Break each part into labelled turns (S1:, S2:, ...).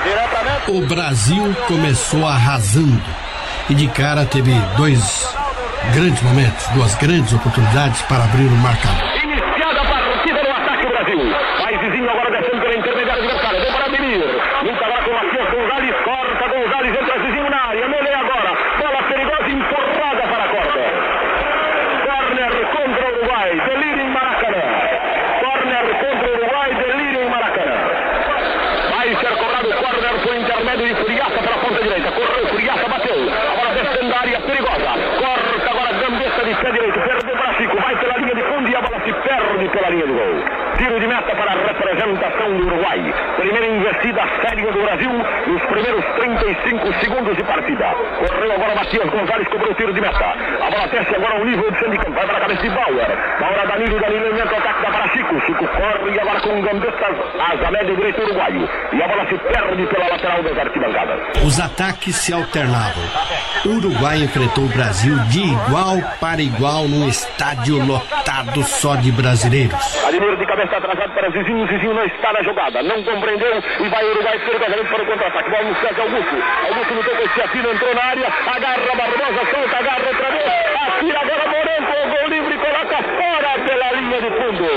S1: O Brasil começou arrasando e de cara teve dois grandes momentos, duas grandes oportunidades para abrir o marcador.
S2: Iniciada a partida no ataque do Brasil. Vai Zizinho agora descendo pela intermediária adversária. Deu para Ademir. Luta agora com o Matias Gonzalez. Corta Gonzalez, entra Zizinho na área. Melê agora. Bola perigosa empurrada para a corda. Corner contra o Uruguai. Delírio em Maracanã. Corner contra o Uruguai. Delírio em Maracanã. Vai ser cobrado o corner por intermédio de Furiaça pela ponta direita. Correu, Furiaça bateu. Agora descendo a área perigosa. Corta agora Gambetta de pé direito. Perdeu para Chico. Vai pela linha de fundo e a bola se perde pela linha de gol. Tiro de meta para a representação do Uruguai. Primeira investida séria do Brasil nos primeiros 35 segundos de partida. Correu agora Matias Gonzalez, cobrou o tiro de meta. A bola desce agora ao nível de Sandicampo. Vai para a cabeça de Bauer. Bauer a Danilo entra o ataque da para Chico. Chico corre e agora com Gambetta asa média direito uruguaio. E a bola se perde pela lateral das arquibancadas.
S1: Os ataques se alternavam. O Uruguai enfrentou o Brasil de igual para igual num estádio lotado só de brasileiros.
S2: Ademir de cabeça atrasado para Zizinho. Zizinho não está na jogada, não compreendeu e vai o Uruguai perigosamente para o contra-ataque. Bola no César Augusto. Augusto lutou com esse atira, entrou na área, agarra Barbosa, solta, agarra outra vez, atira agora Morenco, o gol livre e coloca fora pela linha de fundo.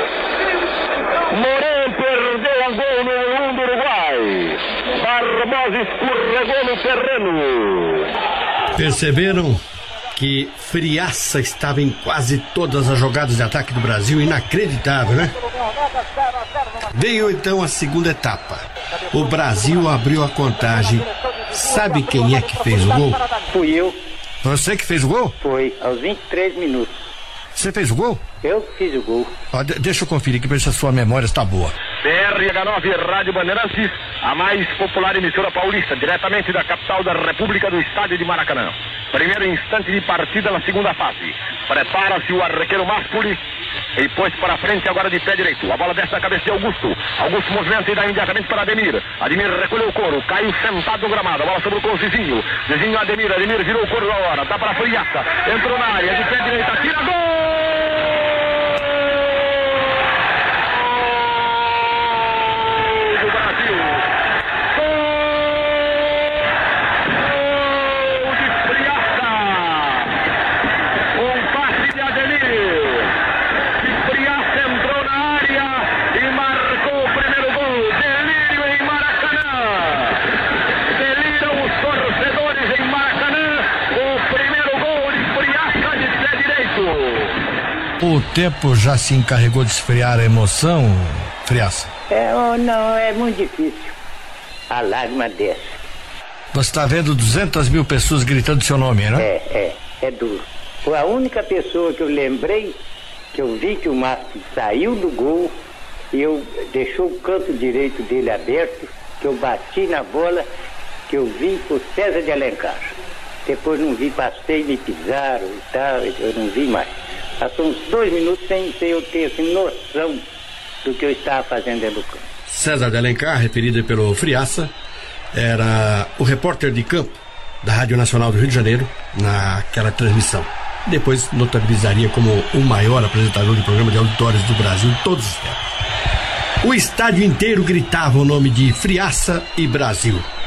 S2: Moren perdeu um gol no 1 do Uruguai. Barbosa escorregou no terreno.
S1: Perceberam que Friaça estava em quase todas as jogadas de ataque do Brasil, inacreditável, né? Veio então a segunda etapa. O Brasil abriu a contagem. Sabe quem é que fez o gol?
S3: Fui eu.
S1: Você que fez o gol?
S3: Foi, aos 23 minutos.
S1: Você fez o gol?
S3: Eu fiz o gol.
S1: Ó, deixa eu conferir aqui pra ver se a sua memória está boa.
S2: BRH9 Rádio Bandeirantes, a mais popular emissora paulista, diretamente da capital da República, do estádio de Maracanã. Primeiro instante de partida na segunda fase. Prepara-se o arqueiro Máspoli e pôs para frente agora de pé direito. A bola desce na cabeça de Augusto. Augusto movimenta e dá imediatamente para Ademir. Ademir recolheu o couro, caiu sentado no gramado. A bola sobrou com o Zizinho. Zizinho Ademir, Ademir virou o couro na hora. Dá para Friaça, entrou na área, de pé direito, tira gol!
S1: O tempo já se encarregou de esfriar a emoção, Friaça?
S3: Não, é muito difícil. A lágrima desce.
S1: Você está vendo 200 mil pessoas gritando seu nome, né?
S3: É duro. Foi a única pessoa que eu lembrei, que eu vi que o Márcio saiu do gol e eu deixou o canto direito dele aberto, que eu bati na bola, que eu vi por César de Alencar. Depois não vi, passei, me pisaram e tal, eu não vi mais. Passou uns 2 minutos sem eu ter assim, noção do que eu estava fazendo dentro do campo.
S1: César de Alencar, referido pelo Friaça, era o repórter de campo da Rádio Nacional do Rio de Janeiro naquela transmissão. Depois notabilizaria como o maior apresentador de programa de auditórios do Brasil de todos os tempos. O estádio inteiro gritava o nome de Friaça e Brasil.